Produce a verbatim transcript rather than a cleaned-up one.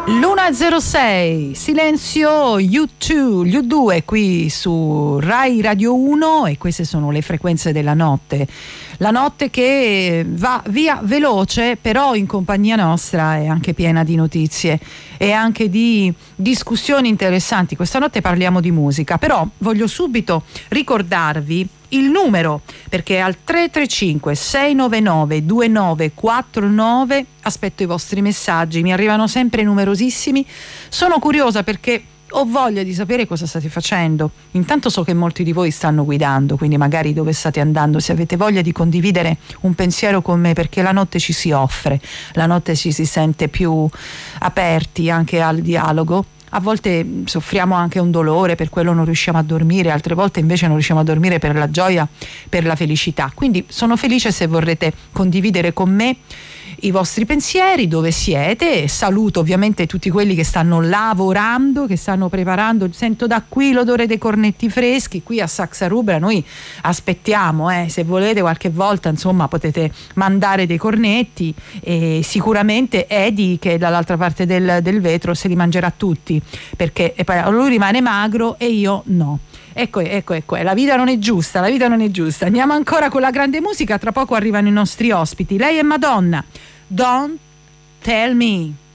l'una e zero sei, silenzio U due, U due qui su Rai Radio uno, e queste sono le frequenze della notte. La notte che va via veloce, però in compagnia nostra è anche piena di notizie e anche di discussioni interessanti. Questa notte parliamo di musica, però voglio subito ricordarvi il numero, perché al tre tre cinque sei nove nove due nove quattro nove aspetto i vostri messaggi, mi arrivano sempre numerosissimi. Sono curiosa perché ho voglia di sapere cosa state facendo. Intanto so che molti di voi stanno guidando, quindi magari dove state andando, se avete voglia di condividere un pensiero con me, perché la notte ci si offre, la notte ci si sente più aperti anche al dialogo. A volte soffriamo anche un dolore, per quello non riusciamo a dormire, altre volte invece non riusciamo a dormire per la gioia, per la felicità. Quindi sono felice se vorrete condividere con me i vostri pensieri, dove siete. Saluto ovviamente tutti quelli che stanno lavorando, che stanno preparando. Sento da qui l'odore dei cornetti freschi. Qui a Saxa Rubra noi aspettiamo, eh, se volete qualche volta insomma potete mandare dei cornetti, e sicuramente Edi, che è dall'altra parte del, del vetro, se li mangerà tutti, perché lui rimane magro e io no. Ecco, ecco, ecco, la vita non è giusta, la vita non è giusta. Andiamo ancora con la grande musica, tra poco arrivano i nostri ospiti. Lei è Madonna. Don't Tell Me.